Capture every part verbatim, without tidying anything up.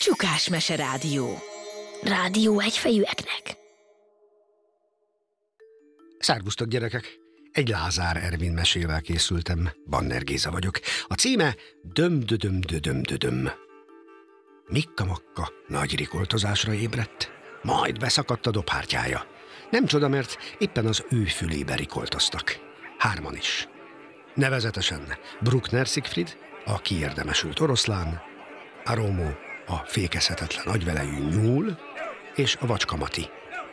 Csukásmese Rádió. Rádió egyfejűeknek. Szervusztok, gyerekek! Egy Lázár Ervin mesével készültem. Banner Géza vagyok. A címe Döm-dödöm-dödöm-dödöm. Mikka-makka nagy rikoltozásra ébredt, majd beszakadt a dobhártyája. Nem csoda, mert éppen az ő fülébe rikoltoztak. Hárman is. Nevezetesen Bruckner Siegfried, a kiérdemesült oroszlán, Aromo, a fékezhetetlen agyvelejű nyúl, és a vacska Mati.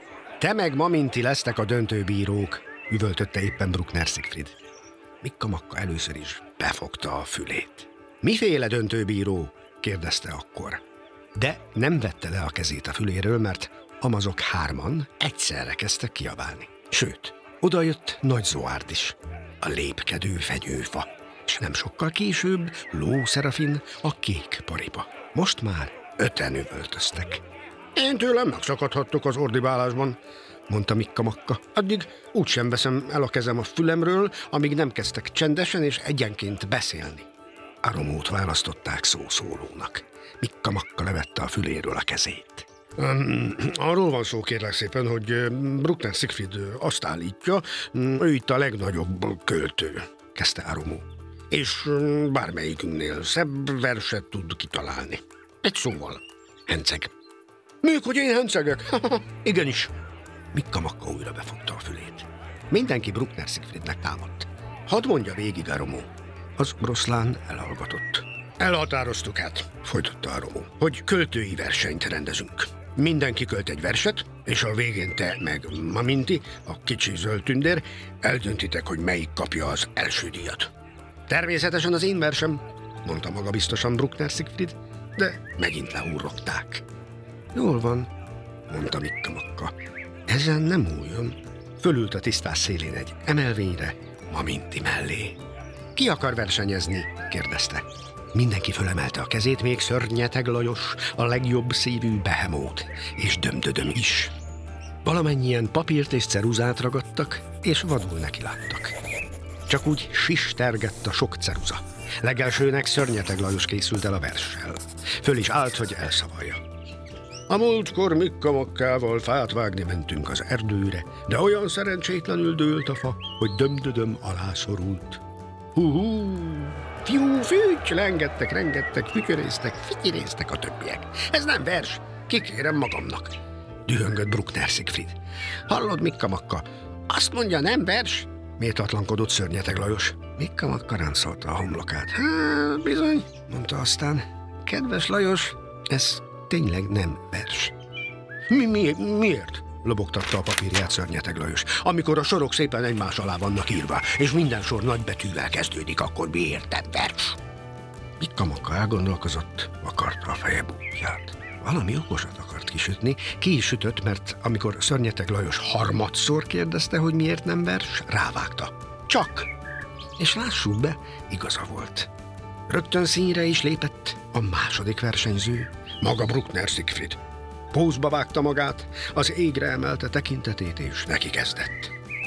Te meg Maminti lesztek a döntőbírók, üvöltötte éppen Bruckner Siegfried. Mikka-makka először is befogta a fülét. Miféle döntőbíró? Kérdezte akkor. De nem vette le a kezét a füléről, mert amazok hárman egyszerre kezdtek kiabálni. Sőt, odajött Nagy Zoárd is, a lépkedő fenyőfa, és nem sokkal később Ló Szerafin, a kék paripa. Most már öten üvöltöztek. Én tőlem megszakadhattok az ordibálásban, mondta Mikka-makka. Addig úgysem veszem el a kezem a fülemről, amíg nem kezdtek csendesen és egyenként beszélni. Aromót választották szószólónak. Mikka-makka levette a füléről a kezét. Um, arról van szó, kérlek szépen, hogy Bruckner Siegfried azt állítja, ő itt a legnagyobb költő, kezdte Aromó. És bármelyikünknél szebb verset tud kitalálni. Egy szóval, henceg. Még hogy én hencegek? Igenis. Mikka-makka újra befogta a fülét. Mindenki Bruckner Siegfriednek támadt. Hadd mondja végig Aromó. Az oroszlán elhallgatott. Elhatároztuk hát, folytatta Aromó, hogy költői versenyt rendezünk. Mindenki költ egy verset, és a végén te meg Maminti, a kicsi zöld tündér, eldöntitek, hogy melyik kapja az első díjat. Természetesen az én versem, mondta magabiztosan Bruckner Siegfried, de megint lehúrogták. Jól van, mondta Mikka-makka. Ezen nem újjon. Fölült a tisztás szélén egy emelvényre, Maminti mellé. Ki akar versenyezni? kérdezte. Mindenki fölemelte a kezét, még Szörnyeteg Lajos, a legjobb szívű behemót, és Döm-dödöm is. Valamennyien papírt és ceruzát ragadtak, és vadul nekiláttak. Csak úgy sistergett a sok ceruza. Legelsőnek Szörnyeteg Lajos készült el a verssel. Föl is állt, hogy elszavalja. A múltkor Mikka-makkával fát vágni mentünk az erdőre, de olyan szerencsétlenül dőlt a fa, hogy Döm-dödöm alá szorult. Hú-hú! Fiú, fűcs! Lengettek, rengettek, fütyöréztek, fityiréztek a többiek. Ez nem vers, kikérem magamnak, dühöngött Bruckner Siegfried. Hallod, Mikka-makka? Azt mondja, nem vers? Méltatlankodott Szörnyeteg Lajos. Mikka-makka ráncolta a homlokát. Há, bizony, mondta aztán. Kedves Lajos, ez tényleg nem vers. Mi, mi, miért? Lobogtatta a papírját Szörnyeteg Lajos. Amikor a sorok szépen egymás alá vannak írva, és minden sor nagybetűvel kezdődik, akkor miért nem vers? Mikka-makka elgondolkozott, akarta a feje bújját. Valami okosat akart kisütni, ki is sütött, mert amikor Szörnyeteg Lajos harmadszor kérdezte, hogy miért nem vers, rávágta. Csak! És lássuk be, igaza volt. Rögtön színre is lépett a második versenyző, maga Bruckner Siegfried. Pózba vágta magát, az égre emelte tekintetét, és neki kezdett.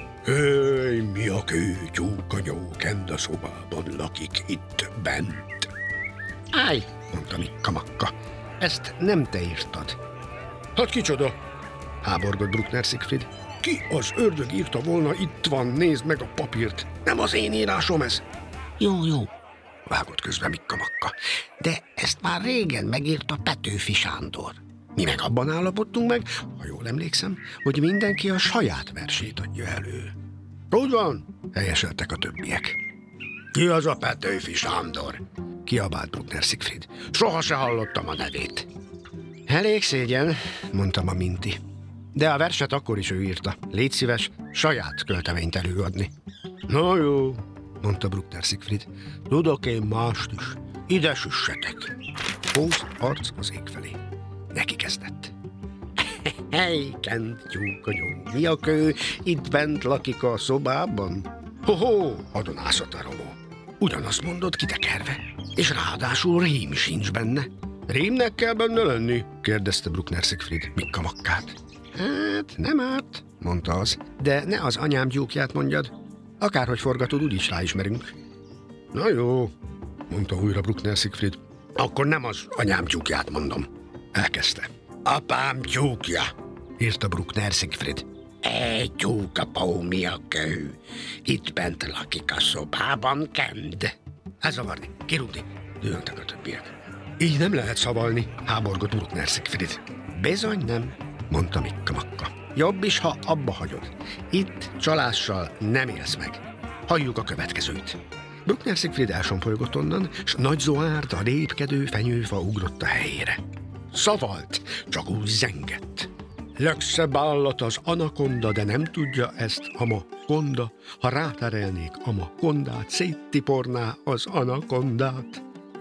Höj, mi a kő, tyúkanyó, kend a szobában lakik itt bent. Állj, mondta Mikka-makka, ezt nem te írtad. Hát kicsoda? Háborgott Bruckner Siegfried. Ki az ördög írta volna, itt van, nézd meg a papírt. Nem az én írásom ez. Jó, jó, vágott közbe Mikka-makka. De ezt már régen megírta Petőfi Sándor. Mi meg abban állapodtunk meg, ha jól emlékszem, hogy mindenki a saját versét adja elő. Úgy van, helyeseltek a többiek. Ki az a Petőfi Sándor? Kiabált Bruckner Siegfried. Soha se hallottam a nevét. Elég szégyen, mondta Maminti. De a verset akkor is ő írta. Légy szíves, saját költeményt előadni. Na jó, mondta Bruckner Siegfried. Tudok én mást is. Ide süssetek. Póz, arc az ég felé. Neki kezdett. Hely, kent tyúkanyó, mi a kő, itt bent lakik a szobában? Ho-ho, adonászott Aromó. Ugyanazt mondod kitekerve, és ráadásul rím sincs benne. Rímnek kell benne lenni? kérdezte Bruckner Siegfried Mikka-makkát. Hát, nem árt, mondta az, de ne az anyám gyúkját mondjad. Akárhogy forgatod, úgyis ráismerünk. Na jó, mondta újra Bruckner Siegfried. Akkor nem az anyám tyúkját mondom. Elkezdte. Apám tyúkja, írta Bruckner Siegfried. Egy tyúkapó mi a kő. Itt bent lakik a szobában Kend. Elzavarni, kirúgni, dühöngtek a többiek. Így nem lehet szavalni, háborgott Bruckner Siegfried. Bizony nem, mondta Mikka Makka. Jobb is, ha abba hagyod. Itt csalással nem élsz meg. Halljuk a következőt. Bruckner Siegfried elsompolygott onnan, s Nagy Zoárd, a lépkedő fenyőfa ugrott a helyére. Szavalt, csak úgy zengett. Legszebb állat az anakonda, de nem tudja ezt ama konda. Ha ráterelnék ama kondát, széttiporná az anakondát.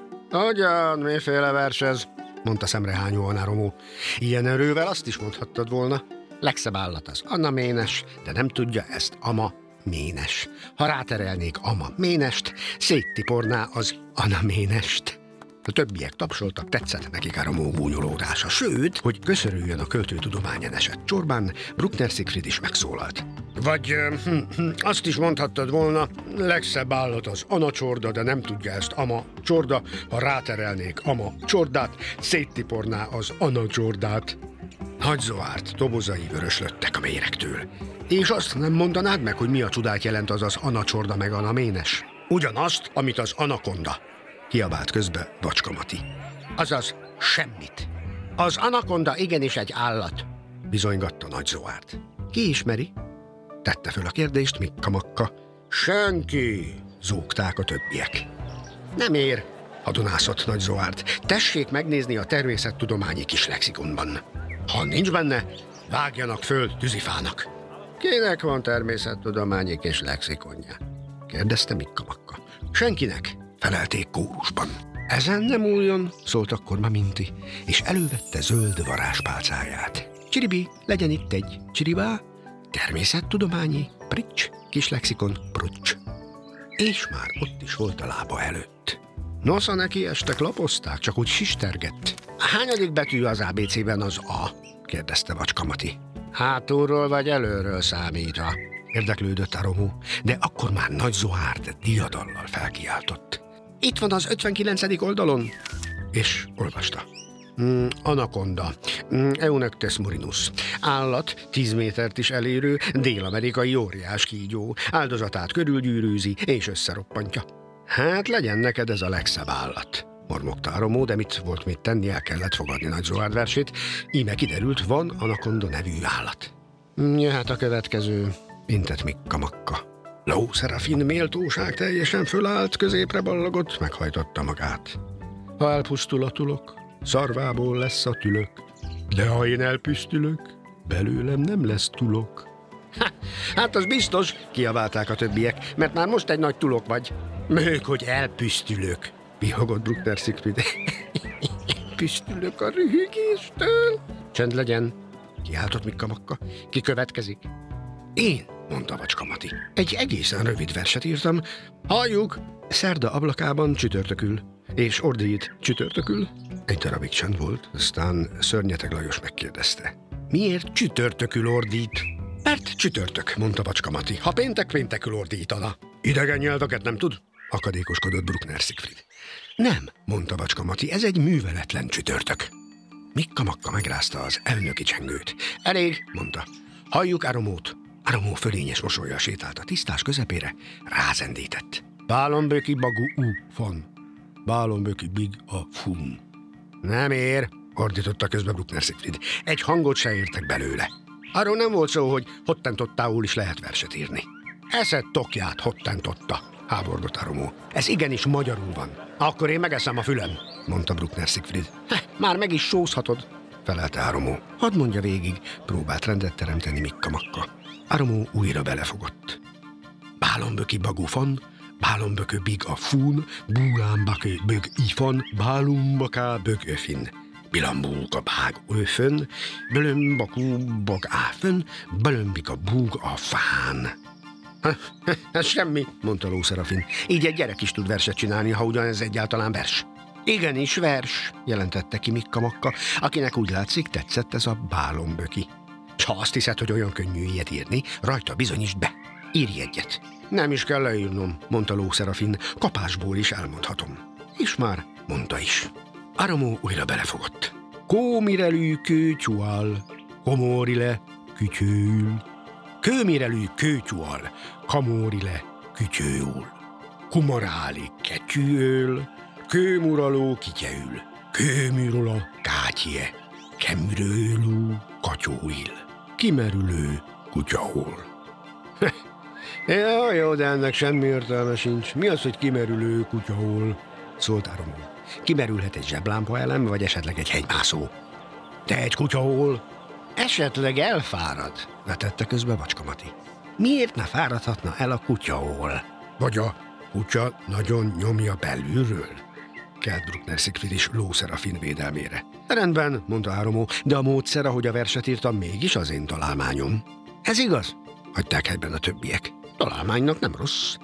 Hogyan, miféle vers ez? Mondta szemrehányóan Aromó. Ilyen erővel azt is mondhattad volna. Legszebb állat az anaménes, de nem tudja ezt ama ménes. Ha ráterelnék ama ménest, széttiporná az anaménest. A többiek tapsoltak, tetszett nekik Aromó gúnyolódása. Sőt, hogy köszörüljön a költőtudományon esett csorbán, Bruckner Siegfried is megszólalt. Vagy hm, hm, azt is mondhattad volna, legszebb állat az anacsorda, de nem tudja ezt ama csorda. Ha ráterelnék ama csordát, széttiporná az anacsordát. Nagy Zoárd tobozai vöröslöttek a méregtől. És azt nem mondanád meg, hogy mi a csodát jelent az az anacsorda meg anaménes? Ugyanazt, amit az anakonda. Kiabált közbe Bacska Mati. Azaz semmit. Az anakonda igenis egy állat, bizonygatta Nagy Zoárd. Ki ismeri? Tette föl a kérdést Mikka Makka. Senki, zúgták a többiek. Nem ér, hadonászott Nagy Zoárd. Tessék megnézni a természettudományi kis lexikonban. Ha nincs benne, vágjanak föl tűzifának. Kinek van természettudományi kis lexikonja? Kérdezte Mikka Makka. Senkinek, felelték kórusban. Ezen nem újjon, szólt akkor Maminti, és elővette zöld varázspálcáját. Csiribi, legyen itt egy csiribá, természettudományi, prics, kis lexikon, prucs. És már ott is volt a lába előtt. Nosza neki estek, lapozták, csak úgy sistergett. Hányadik betű az á bé cében az A? kérdezte Bacska Mati. Hátulról vagy előről számítva, érdeklődött Aromó, de akkor már Nagy Zoárd diadallal felkiáltott. Itt van az ötvenkilencedik oldalon, és olvasta. Mm, anakonda, mm, Eunectes murinus. Állat, tíz métert is elérő, dél-amerikai óriás kígyó. Áldozatát körülgyűrűzi, és összeroppantja. Hát legyen neked ez a legszebb állat, mormogta Aromó, de mit volt mit tenni, el kellett fogadni Nagy Zoárd versét. Íme kiderült, van anakonda nevű állat. Jöhet a következő, intett Mikka Makka. Ló Szerafin méltóság teljesen fölállt, középre ballagott, meghajtotta magát. Ha elpusztul a tulok, szarvából lesz a tülök, de ha én elpüsztülök, belőlem nem lesz tulok. Ha, hát az biztos, kiabálták a többiek, mert már most egy nagy tulok vagy. Mög, hogy elpüsztülök, pihogott Bruckner Siegfried. Püsztülök a rühögéstől. Csend legyen, kiáltott Mikka Makka. Ki következik? Én, mondta Bacska Mati. Egy egészen rövid verset írtam. Halljuk! Szerda ablakában csütörtökül, és ordít csütörtökül. Egy darabig csend volt, aztán Szörnyeteg Lajos megkérdezte. Miért csütörtökül ordít? Mert csütörtök, mondta Bacska Mati. Ha péntek, péntekül ordítana. Idegen nyelveket nem tud? Akadékoskodott Bruckner Siegfried. Nem, mondta Bacska Mati, ez egy műveletlen csütörtök. Mikka Makka megrázta az elnöki csengőt. Elég, mondta. Halljuk Aromót. Aromó fölényes mosollyal sétált a tisztás közepére, rázendített. Bálonböki bagu u van. Bálonböki big a fun. Nem ér, ordította közbe Bruckner Siegfried. Egy hangot se értek belőle. Arról nem volt szó, hogy hottentottául is lehet verset írni. Eszed tokját hottentotta, háborgott Aromó. Ez igenis magyarul van. Akkor én megeszem a fülem, mondta Bruckner Siegfried. Heh, már meg is sózhatod, felelte Aromó. Hadd mondja végig, próbált rendet teremteni Mikka Makka. Aromó újra belefogott. Bálonböki bagu van, bálonbökö big a fún, búlámbakö bög ifan, bálumbaká bög öfin. Bilambulka bág öfön, bölömbakú bag áfön, bölömbika búg a fán. Ez semmi, mondta Ló Szerafin. Így egy gyerek is tud verset csinálni, ha ugyanez egyáltalán vers. Igenis vers, jelentette ki Mikka Makka, akinek úgy látszik tetszett ez a bálonböki. S ha azt hiszed, hogy olyan könnyű ilyet írni, rajta bizonyítsd be. Írj egyet. Nem is kell leírnom, mondta Ló Szerafin, kapásból is elmondhatom. És már mondta is. Aromó újra belefogott. Kómirelű kőtyúal, komorile kütyőül. Kőmirelű kőtyúal, kamorile kütyőül. Kumaráli ketyűöl, kőmuraló kityeül. Kőműrola kátyie, kemürőlú katyóil. Kimerülő kutyahol. Ja, jó, de ennek semmi értelme sincs. Mi az, hogy kimerülő kutyahol? Szólt Áramó. Kimerülhet egy zseblámpa elem, vagy esetleg egy hegymászó. De egy kutyahol? Esetleg elfárad, vetette közbe Bacska Mati. Miért ne fáradhatna el a kutyahol? Vagy a kutya nagyon nyomja belülről? Kelt Bruckner Siegfried is Ló Szerafin védelmére. Rendben, mondta Áramó, de a módszer, ahogy a verset írtam, mégis az én találmányom. Ez igaz? Hagyták helyben a többiek. Találmánynak nem rossz.